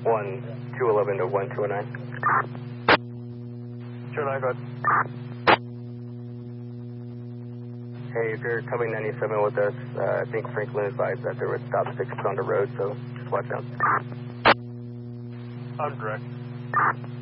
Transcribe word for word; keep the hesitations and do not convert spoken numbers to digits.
one two eleven to one two nine. two nine, go ahead. Hey, if you're coming ninety-seven with us, uh, I think Franklin advised that there were stop sixes on the road, so just watch out. I'm direct.